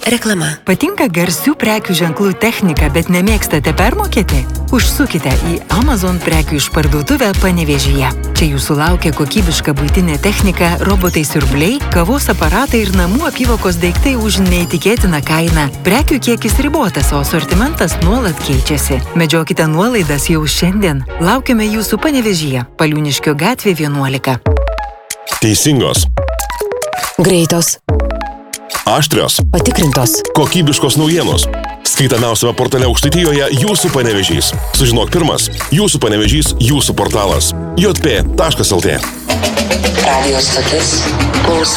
Reklama. Patinka garsių prekių ženklų technika, bet nemėgstate permokėti? Užsukite į Amazon prekių išparduotuvę Panevėžyje. Čia jūsų laukia kokybiška buitinė technika, robotai siurbliai, kavos aparatai ir namų apyvokos daiktai už neįtikėtiną kainą. Prekių kiekis ribotas, o asortimentas nuolat keičiasi. Medžiokite nuolaidas jau šiandien. Laukiame jūsų Panevėžyje, Paliūniškio gatvė 11. Teisingos. Greitos. Aštrios. Patikrintos. Kokybiškos naujienos. Skaitamiausiame portale Aukštaitijoje Jūsų Panevėžys. Sužinok pirmas. Jūsų Panevėžys, jūsų portalas. jp.lt. Radio stotis.